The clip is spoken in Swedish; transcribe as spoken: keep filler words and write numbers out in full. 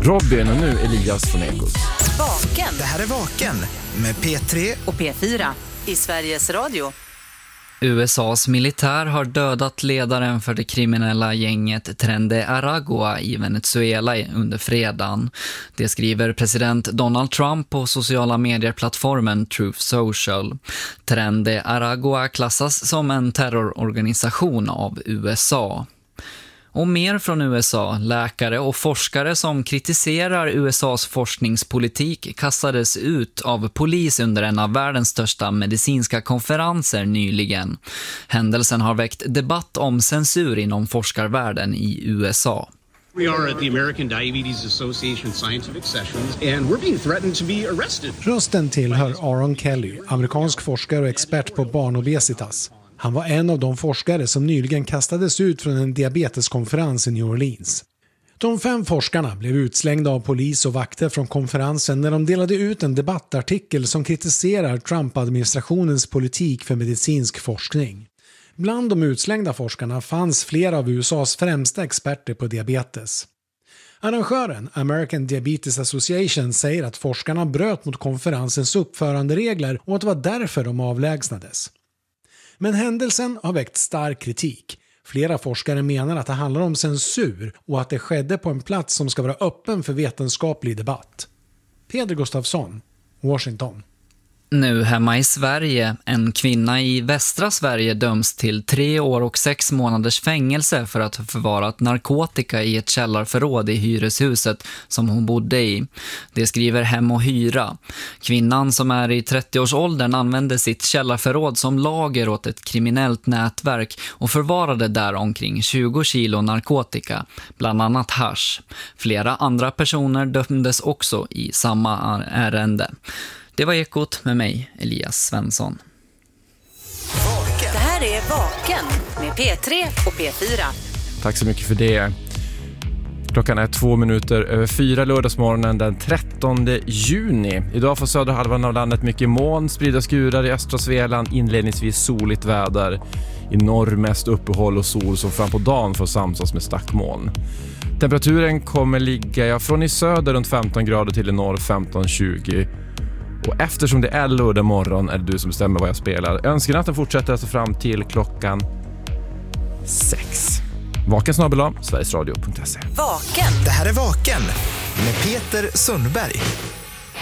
Robin och nu Elias från Ekot. Vaken. Det här är Vaken med P tre och P fyra i Sveriges Radio. U S A:s militär har dödat ledaren för det kriminella gänget Tren de Aragua i Venezuela under fredagen. Det skriver president Donald Trump på sociala medieplattformen Truth Social. Tren de Aragua klassas som en terrororganisation av U S A. Och mer från U S A. Läkare och forskare som kritiserar U S A:s forskningspolitik kastades ut av polis under en av världens största medicinska konferenser nyligen. Händelsen har väckt debatt om censur inom forskarvärlden i U S A. We are at the American Diabetes Association Scientific Sessions and we're being threatened to be arrested. Rösten tillhör Aaron Kelly, amerikansk forskare och expert på barnobesitas. Han var en av de forskare som nyligen kastades ut från en diabeteskonferens i New Orleans. De fem forskarna blev utslängda av polis och vakter från konferensen när de delade ut en debattartikel som kritiserar Trump-administrationens politik för medicinsk forskning. Bland de utslängda forskarna fanns flera av U S A:s främsta experter på diabetes. Arrangören American Diabetes Association säger att forskarna bröt mot konferensens uppföranderegler och att det var därför de avlägsnades. Men händelsen har väckt stark kritik. Flera forskare menar att det handlar om censur och att det skedde på en plats som ska vara öppen för vetenskaplig debatt. Peder Gustafsson, Washington. Nu hemma i Sverige, en kvinna i västra Sverige döms till tre år och sex månaders fängelse för att ha förvarat narkotika i ett källarförråd i hyreshuset som hon bodde i. Det skriver Hem och Hyra. Kvinnan som är i trettioårsåldern använde sitt källarförråd som lager åt ett kriminellt nätverk och förvarade där omkring tjugo kilo narkotika, bland annat hasch. Flera andra personer dömdes också i samma ärende. Det var Ekot med mig, Elias Svensson. Det här är Vaken med P tre och P fyra. Tack så mycket för det. Klockan är två minuter över fyra lördagsmorgonen den trettonde juni. Idag får södra halvan av landet mycket moln, spridda skurar i östra Svealand, inledningsvis soligt väder. I norr mest uppehåll och sol som fram på dagen får samsas med stackmoln. Temperaturen kommer ligga ja, från i söder runt femton grader till i norr femton tjugo. Och eftersom det är lördag morgon är det du som bestämmer vad jag spelar. Önskenatten fortsätter alltså fram till klockan sex. Vaken snabel-a, sverigesradio punkt se. Vaken. Det här är Vaken med Peter Sundberg.